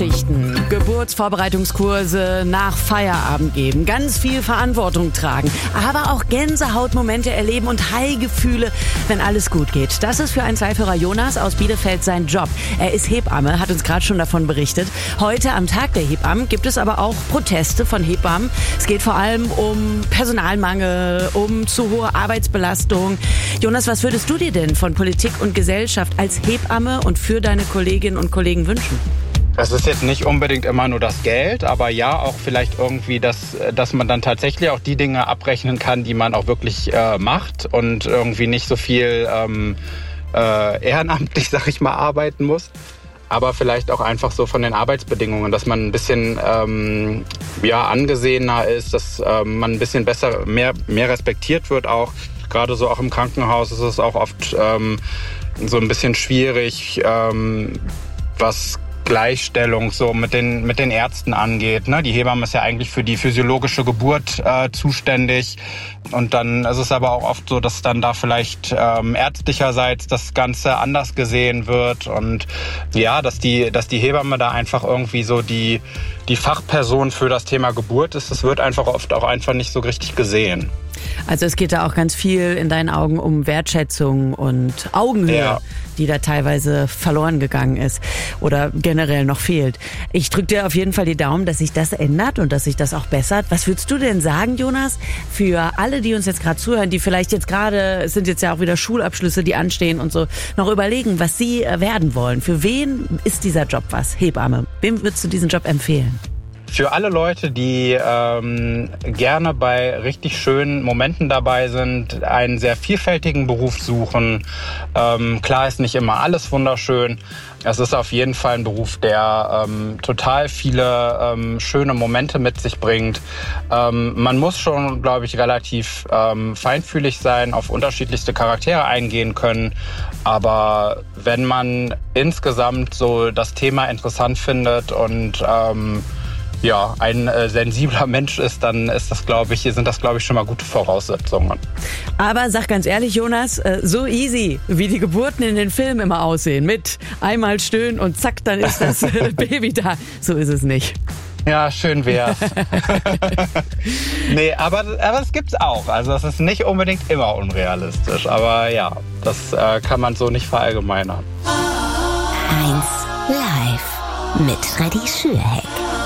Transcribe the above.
Nachtschichten, Geburtsvorbereitungskurse nach Feierabend geben, ganz viel Verantwortung tragen, aber auch Gänsehautmomente erleben und High-Gefühle, wenn alles gut geht. Das ist für einen Zweifelhörer Jonas aus Bielefeld sein Job. Er ist Hebamme, hat uns gerade schon davon berichtet. Heute am Tag der Hebammen gibt es aber auch Proteste von Hebammen. Es geht vor allem um Personalmangel, um zu hohe Arbeitsbelastung. Jonas, was würdest du dir denn von Politik und Gesellschaft als Hebamme und für deine Kolleginnen und Kollegen wünschen? Es ist jetzt nicht unbedingt immer nur das Geld, aber ja auch vielleicht irgendwie, dass man dann tatsächlich auch die Dinge abrechnen kann, die man auch wirklich macht und irgendwie nicht so viel ehrenamtlich, sag ich mal, arbeiten muss. Aber vielleicht auch einfach so von den Arbeitsbedingungen, dass man ein bisschen angesehener ist, dass man ein bisschen besser, mehr respektiert wird auch. Gerade so auch im Krankenhaus ist es auch oft so ein bisschen schwierig, was Gleichstellung so mit den Ärzten angeht. Ne? Die Hebamme ist ja eigentlich für die physiologische Geburt zuständig. Und dann ist es aber auch oft so, dass dann da vielleicht ärztlicherseits das Ganze anders gesehen wird. Und ja, dass die Hebamme da einfach irgendwie so die Fachperson für das Thema Geburt ist. Das wird einfach oft auch einfach nicht so richtig gesehen. Also es geht da auch ganz viel in deinen Augen um Wertschätzung und Augenhöhe, die da teilweise verloren gegangen ist oder generell noch fehlt. Ich drücke dir auf jeden Fall die Daumen, dass sich das ändert und dass sich das auch bessert. Was würdest du denn sagen, Jonas, für alle, die uns jetzt gerade zuhören, die vielleicht jetzt gerade, es sind jetzt ja auch wieder Schulabschlüsse, die anstehen und so, noch überlegen, was sie werden wollen. Für wen ist dieser Job was? Hebamme. Wem würdest du diesen Job empfehlen? Für alle Leute, die gerne bei richtig schönen Momenten dabei sind, einen sehr vielfältigen Beruf suchen. Klar ist nicht immer alles wunderschön. Es ist auf jeden Fall ein Beruf, der total viele schöne Momente mit sich bringt. Man muss schon, glaube ich, relativ feinfühlig sein, auf unterschiedlichste Charaktere eingehen können. Aber wenn man insgesamt so das Thema interessant findet und ein sensibler Mensch ist, dann sind das, glaube ich, schon mal gute Voraussetzungen. Aber sag ganz ehrlich, Jonas, so easy, wie die Geburten in den Filmen immer aussehen, mit einmal stöhnen und zack, dann ist das Baby da. So ist es nicht. Ja, schön wär's. Nee, aber es gibt's auch. Also es ist nicht unbedingt immer unrealistisch. Aber ja, das kann man so nicht verallgemeinern. 1 Live mit Freddy Schürheck.